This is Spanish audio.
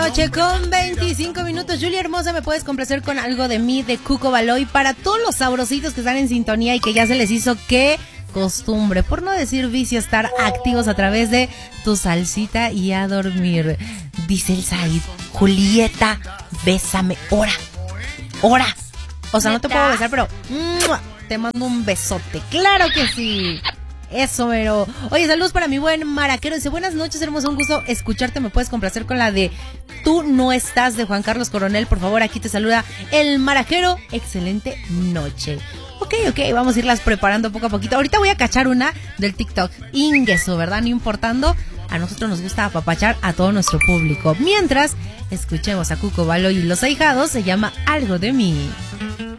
Noche con 25 minutos. Julia hermosa, ¿me puedes complacer con algo de mí, de Cuco Baloy? Para todos los sabrositos que están en sintonía y que ya se les hizo qué costumbre, por no decir vicio, estar activos a través de tu salsita y a dormir. Dice el Said, Julieta, bésame, ora. O sea, no te puedo besar, pero te mando un besote. ¡Claro que sí! Eso, pero... Oye, saludos para mi buen maraquero. Dice, buenas noches, hermoso, un gusto escucharte. ¿Me puedes complacer con la de Tú no estás, de Juan Carlos Coronel? Por favor, aquí te saluda el maraquero. Excelente noche. Ok, vamos a irlas preparando poco a poquito. Ahorita voy a cachar una del TikTok. Ingreso, ¿verdad? No importando, a nosotros nos gusta apapachar a todo nuestro público. Mientras, escuchemos a Cuco Baloy y los Ahijados. Se llama Algo de mí.